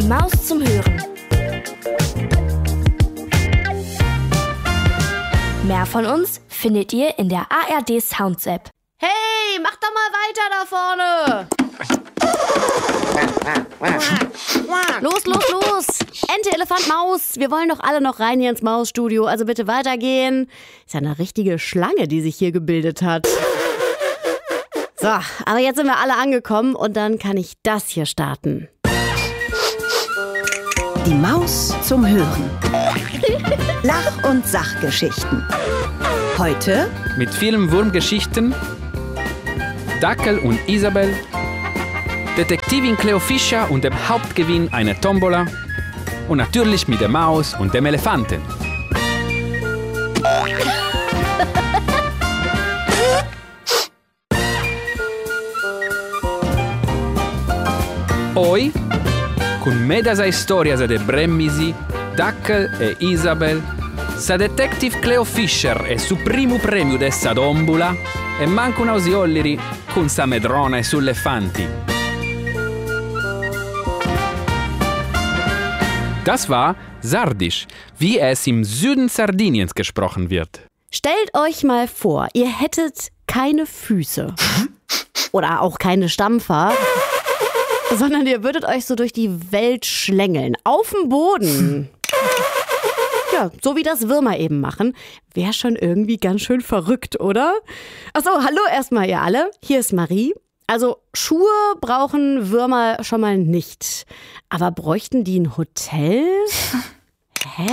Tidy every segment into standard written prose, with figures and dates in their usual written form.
Maus zum Hören. Mehr von uns findet ihr in der ARD Sounds App. Hey, mach doch mal weiter da vorne! Los! Ente, Elefant, Maus. Wir wollen doch alle noch rein hier ins Mausstudio. Also bitte weitergehen. Ist ja eine richtige Schlange, die sich hier gebildet hat. So, aber jetzt sind wir alle angekommen und dann kann ich das hier starten. Die Maus zum Hören. Lach- und Sachgeschichten. Heute mit vielen Wurmgeschichten, Dackel und Isabel, Detektivin Cleo Fischer und dem Hauptgewinn einer Tombola und natürlich mit der Maus und dem Elefanten. Hoy, con me dessa storia de Bremmisi, Dackel e Isabel, sa Detective Cleo Fischer e su primo premio dessa tombola e manco un ausiolliri con sa medrona e sull'elefanti. Das war Sardisch, wie es im Süden Sardiniens gesprochen wird. Stellt euch mal vor, ihr hättet keine Füße. Oder auch keine Stampfer. Sondern ihr würdet euch so durch die Welt schlängeln. Auf dem Boden. Ja, so wie das Würmer eben machen. Wäre schon irgendwie ganz schön verrückt, oder? Achso, hallo erstmal ihr alle. Hier ist Marie. Also Schuhe brauchen Würmer schon mal nicht. Aber bräuchten die ein Hotel? Hä?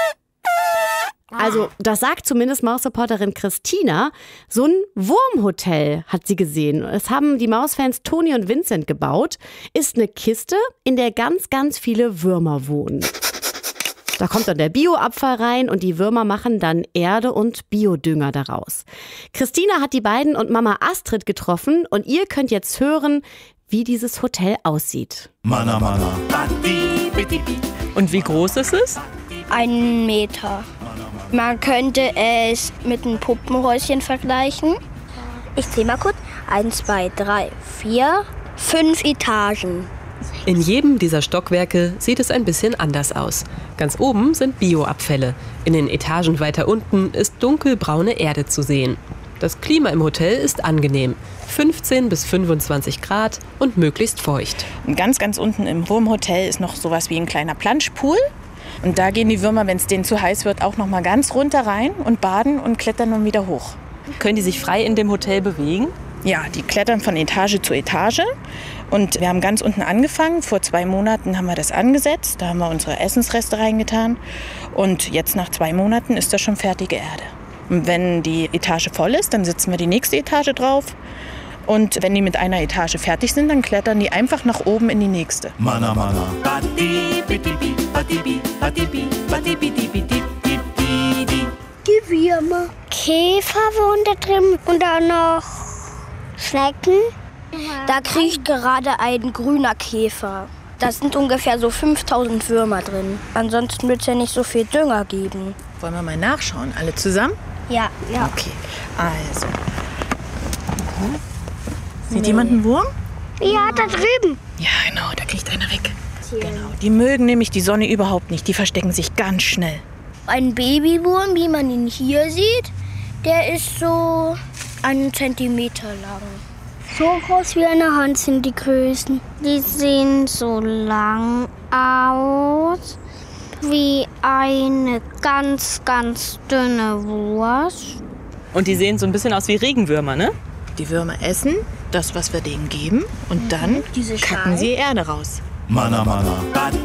Also, das sagt zumindest Mausreporterin Christina. So ein Wurmhotel hat sie gesehen. Es haben die Mausfans Toni und Vincent gebaut. Ist eine Kiste, in der ganz, ganz viele Würmer wohnen. Da kommt dann der Bioabfall rein und die Würmer machen dann Erde und Biodünger daraus. Christina hat die beiden und Mama Astrid getroffen und ihr könnt jetzt hören, wie dieses Hotel aussieht. Mana, mana. Und wie groß ist es? 1 Meter. Man könnte es mit einem Puppenhäuschen vergleichen. Ich zähle mal kurz. 1, 2, 3, 4, 5 Etagen. In jedem dieser Stockwerke sieht es ein bisschen anders aus. Ganz oben sind Bioabfälle. In den Etagen weiter unten ist dunkelbraune Erde zu sehen. Das Klima im Hotel ist angenehm. 15 bis 25 Grad und möglichst feucht. Und ganz, ganz unten im Wurmhotel ist noch sowas wie ein kleiner Planschpool. Und da gehen die Würmer, wenn es denen zu heiß wird, auch noch mal ganz runter rein und baden und klettern dann wieder hoch. Können die sich frei in dem Hotel bewegen? Ja, die klettern von Etage zu Etage. Und wir haben ganz unten angefangen. Vor 2 Monaten haben wir das angesetzt. Da haben wir unsere Essensreste reingetan. Und jetzt nach 2 Monaten ist das schon fertige Erde. Und wenn die Etage voll ist, dann setzen wir die nächste Etage drauf. Und wenn die mit einer Etage fertig sind, dann klettern die einfach nach oben in die nächste. Mana, mana. Die Würmer. Käfer wohnen da drin und dann noch Schnecken. Da kriecht gerade ein grüner Käfer. Da sind ungefähr so 5000 Würmer drin. Ansonsten wird es ja nicht so viel Dünger geben. Wollen wir mal nachschauen? Alle zusammen? Ja. Okay, also. Sieht jemand einen Wurm? Ja, da drüben. Ja, genau, da kriegt einer weg. Genau. Die mögen nämlich die Sonne überhaupt nicht. Die verstecken sich ganz schnell. Ein Babywurm, wie man ihn hier sieht, der ist so 1 Zentimeter lang. So groß wie eine Hand sind die Größen. Die sehen so lang aus wie eine ganz, ganz dünne Wurst. Und die sehen so ein bisschen aus wie Regenwürmer, ne? Die Würmer essen das, was wir denen geben, und dann Diese kacken sie Erde raus. Mana, mana.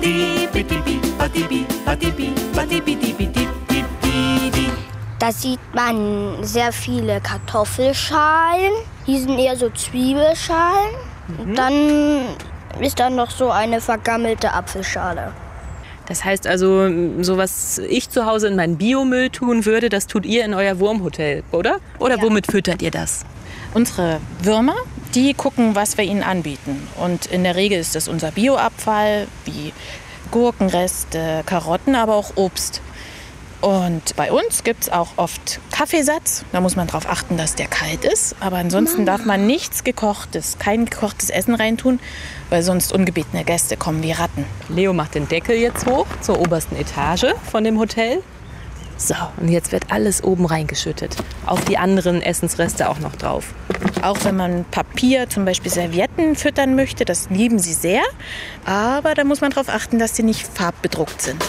Da sieht man sehr viele Kartoffelschalen. Die sind eher so Zwiebelschalen. Und dann ist da noch so eine vergammelte Apfelschale. Das heißt also, so was ich zu Hause in meinen Biomüll tun würde, das tut ihr in euer Wurmhotel, oder? Oder womit füttert ihr das? Unsere Würmer, die gucken, was wir ihnen anbieten. Und in der Regel ist das unser Bioabfall, wie Gurkenreste, Karotten, aber auch Obst. Und bei uns gibt es auch oft Kaffeesatz. Da muss man darauf achten, dass der kalt ist. Aber ansonsten darf man nichts Gekochtes, kein gekochtes Essen reintun, weil sonst ungebetene Gäste kommen wie Ratten. Leo macht den Deckel jetzt hoch zur obersten Etage von dem Hotel. So, und jetzt wird alles oben reingeschüttet. Auf die anderen Essensreste auch noch drauf. Auch wenn man Papier, zum Beispiel Servietten, füttern möchte, das lieben sie sehr. Aber da muss man darauf achten, dass sie nicht farbbedruckt sind.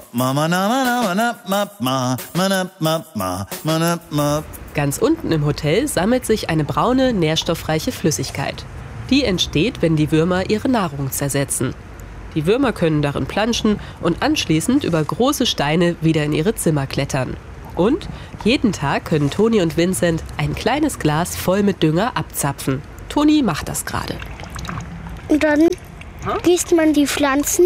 Ganz unten im Hotel sammelt sich eine braune, nährstoffreiche Flüssigkeit. Die entsteht, wenn die Würmer ihre Nahrung zersetzen. Die Würmer können darin planschen und anschließend über große Steine wieder in ihre Zimmer klettern. Und jeden Tag können Toni und Vincent ein kleines Glas voll mit Dünger abzapfen. Toni macht das gerade. Und dann gießt man die Pflanzen.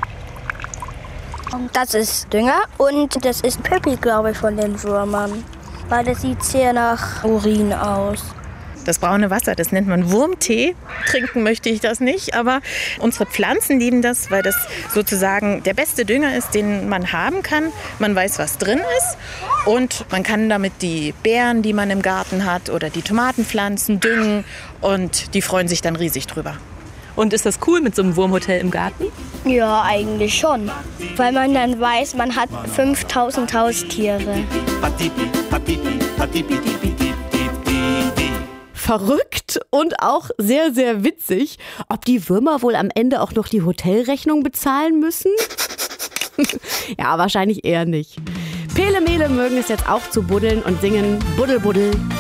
Und das ist Dünger und das ist Peppi, glaube ich, von den Würmern. Weil das sieht sehr nach Urin aus. Das braune Wasser, das nennt man Wurmtee. Trinken möchte ich das nicht, aber unsere Pflanzen lieben das, weil das sozusagen der beste Dünger ist, den man haben kann. Man weiß, was drin ist und man kann damit die Beeren, die man im Garten hat oder die Tomatenpflanzen düngen und die freuen sich dann riesig drüber. Und ist das cool mit so einem Wurmhotel im Garten? Ja, eigentlich schon. Weil man dann weiß, man hat 5000 Haustiere. Verrückt und auch sehr, sehr witzig. Ob die Würmer wohl am Ende auch noch die Hotelrechnung bezahlen müssen? Ja, wahrscheinlich eher nicht. Pele Mele mögen es jetzt auch zu buddeln und singen Buddel, Buddel,